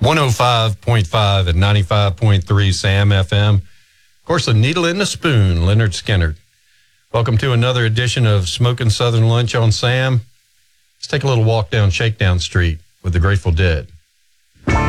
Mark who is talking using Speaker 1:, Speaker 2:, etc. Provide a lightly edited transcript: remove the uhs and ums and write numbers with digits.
Speaker 1: 105.5 and 95.3 Sam FM. Of course, a needle in the spoon, Leonard Skinner. Welcome to another edition of Smoking Southern Lunch on Sam. Let's take a little walk down Shakedown Street with the Grateful Dead.